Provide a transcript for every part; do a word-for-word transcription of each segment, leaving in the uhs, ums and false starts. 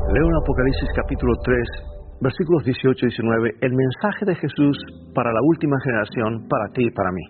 Leo en Apocalipsis capítulo tres, versículos dieciocho y diecinueve, el mensaje de Jesús para la última generación, para ti y para mí.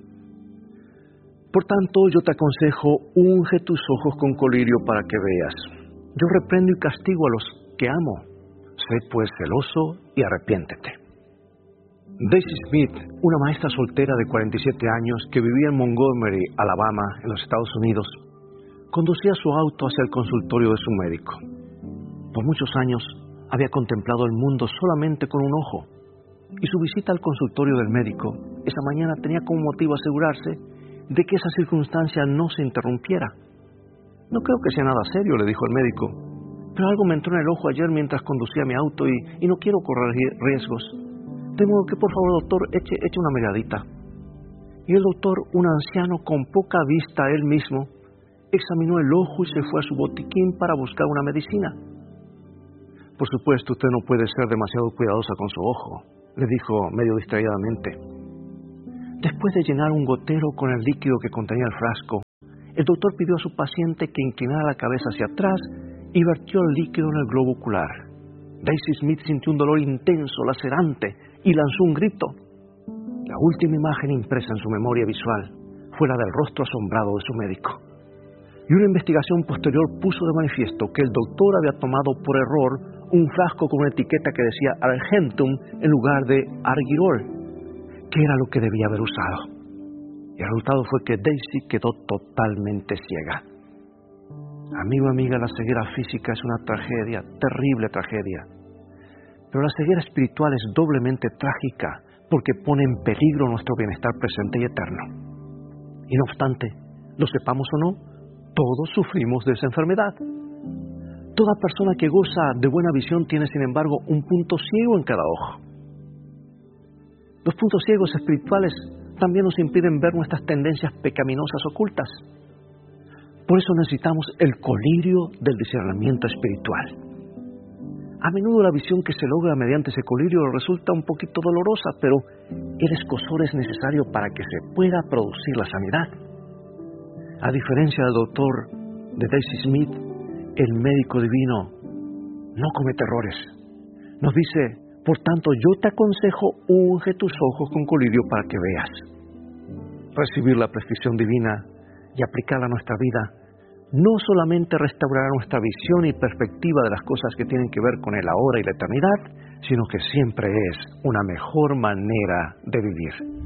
Por tanto, yo te aconsejo, unge tus ojos con colirio para que veas. Yo reprendo y castigo a los que amo. Sé pues celoso y arrepiéntete. Daisy Smith, una maestra soltera de cuarenta y siete años que vivía en Montgomery, Alabama, en los Estados Unidos, conducía su auto hacia el consultorio de su médico. Por muchos años había contemplado el mundo solamente con un ojo, y su visita al consultorio del médico esa mañana tenía como motivo asegurarse de que esa circunstancia no se interrumpiera. No creo que sea nada serio, le dijo el médico, pero algo me entró en el ojo ayer mientras conducía mi auto y, y no quiero correr riesgos. De modo que, por favor, doctor, eche, eche una miradita. Y el doctor, un anciano con poca vista él mismo, examinó el ojo y se fue a su botiquín para buscar una medicina. Por supuesto, usted no puede ser demasiado cuidadosa con su ojo, le dijo medio distraídamente. Después de llenar un gotero con el líquido que contenía el frasco, el doctor pidió a su paciente que inclinara la cabeza hacia atrás y vertió el líquido en el globo ocular. Daisy Smith sintió un dolor intenso, lacerante, y lanzó un grito. La última imagen impresa en su memoria visual fue la del rostro asombrado de su médico. Y una investigación posterior puso de manifiesto que el doctor había tomado por error un frasco con una etiqueta que decía Argentum en lugar de Argirol, que era lo que debía haber usado. Y el resultado fue que Daisy quedó totalmente ciega. Amigo, amiga, la ceguera física es una tragedia, terrible tragedia. Pero la ceguera espiritual es doblemente trágica porque pone en peligro nuestro bienestar presente y eterno. Y no obstante, lo sepamos o no, todos sufrimos de esa enfermedad. Toda persona que goza de buena visión tiene, sin embargo, un punto ciego en cada ojo. Los puntos ciegos espirituales también nos impiden ver nuestras tendencias pecaminosas ocultas. Por eso necesitamos el colirio del discernimiento espiritual. A menudo la visión que se logra mediante ese colirio resulta un poquito dolorosa, pero el escozor es necesario para que se pueda producir la sanidad. A diferencia del doctor de Daisy Smith, el médico divino no comete errores. Nos dice, por tanto, yo te aconsejo, unge tus ojos con colirio para que veas. Recibir la prescripción divina y aplicarla a nuestra vida no solamente restaurará nuestra visión y perspectiva de las cosas que tienen que ver con el ahora y la eternidad, sino que siempre es una mejor manera de vivir.